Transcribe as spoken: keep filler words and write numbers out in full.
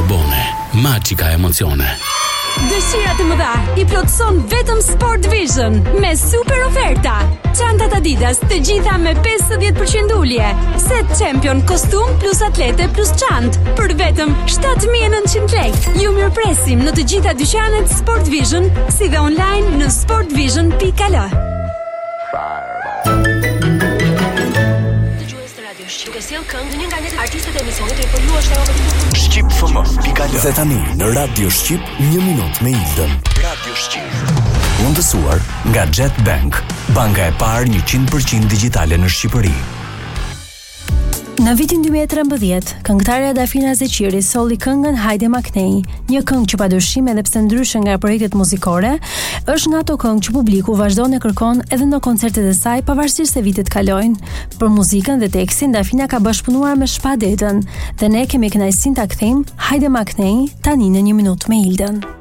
Bone, Magica emocione. Dëshira të mëdha i plotëson vetëm Sport Vision me super oferta. Çantat Adidas të gjitha me pesëdhjetë përqind ulje. Set Champion kostum plus atlete plus çantë për vetëm shtatë mijë e nëntëqind lekë. Ju mirëpresim në të gjitha dyqanet Sport Vision, si dhe online në sportvision punkt a l. Duke sjell këngë një nga ne artistët e emisionit të informuar Shqip F M pikë al. Dhe tani në Radio Shqip një minutë me Ildën. Radio Shqip. Mundësuar nga Jet Bank, banka e parë njëqind përqind digjitale në Shqipëri. Në vitin dy mijë e trembëdhjetë, këngëtarja Dafina Zeqiri solli këngën Hajde Maknej, një këngë që padyshim edhe pse ndryshe nga projektet muzikore, është nga ato këngë që publiku vazhdon e kërkon edhe në koncertet e saj pavarësisht se vitet kalojnë. Për muzikën dhe tekstin Dafina ka bashkëpunuar me Shpadetën dhe ne kemi kënaqësinë ta kthejmë Hajde Maknej tani në një minutë me Ildën.